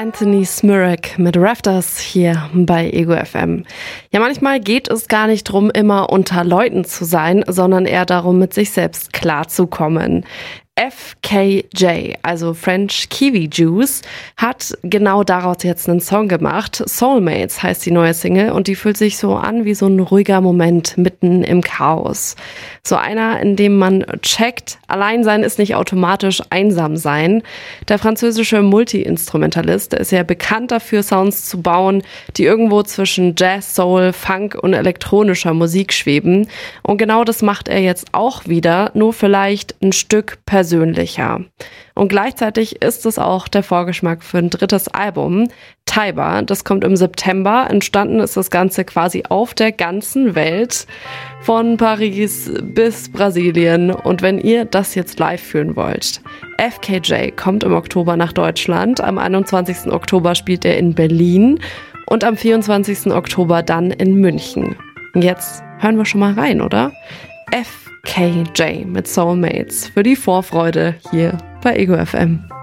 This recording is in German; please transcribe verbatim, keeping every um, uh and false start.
Anthony Smirek mit Rafters hier bei Ego F M. Ja, manchmal geht es gar nicht darum, immer unter Leuten zu sein, sondern eher darum, mit sich selbst klarzukommen. F K J, also French Kiwi Juice, hat genau daraus jetzt einen Song gemacht. Soulmates heißt die neue Single und die fühlt sich so an wie so ein ruhiger Moment mitten im Chaos. So einer, in dem man checkt, Alleinsein ist nicht automatisch einsam sein. Der französische Multi-Instrumentalist ist ja bekannt dafür, Sounds zu bauen, die irgendwo zwischen Jazz, Soul, Funk und elektronischer Musik schweben. Und genau das macht er jetzt auch wieder, nur vielleicht ein Stück persönlicher. Und gleichzeitig ist es auch der Vorgeschmack für ein drittes Album, Taiba. Das kommt im September. Entstanden ist das Ganze quasi auf der ganzen Welt, von Paris bis Brasilien. Und wenn ihr das jetzt live fühlen wollt, F K J kommt im Oktober nach Deutschland. Am einundzwanzigsten Oktober spielt er in Berlin und am vierundzwanzigsten Oktober dann in München. Jetzt hören wir schon mal rein, oder? F K J mit Soulmates für die Vorfreude hier bei Ego F M.